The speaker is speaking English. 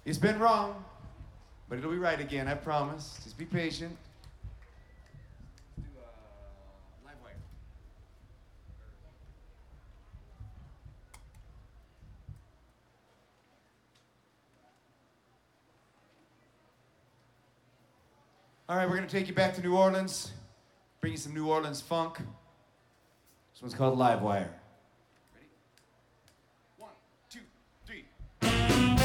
It's been wrong, but it'll be right again, I promise. Just be patient. Let's do Live Wire. All right, we're gonna take you back to New Orleans, bring you some New Orleans funk. This one's called Live Wire.